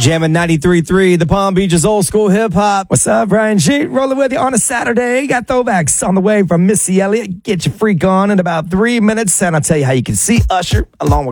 Jamming 93.3, the Palm Beaches old school hip hop. What's up, Brian Sheet? Rolling with you on a Saturday. Got throwbacks on the way from Missy Elliott. Get your freak on in about 3 minutes, and I'll tell you how you can see Usher along with